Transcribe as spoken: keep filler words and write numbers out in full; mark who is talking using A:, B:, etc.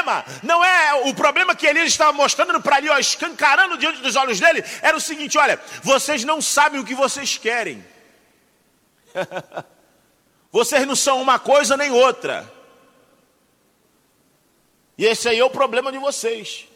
A: problema não é o problema que Elias estava mostrando para ali, ó, escancarando diante dos olhos dele, era o seguinte: olha, vocês não sabem o que vocês querem. Vocês não são uma coisa nem outra. E esse aí é o problema de vocês.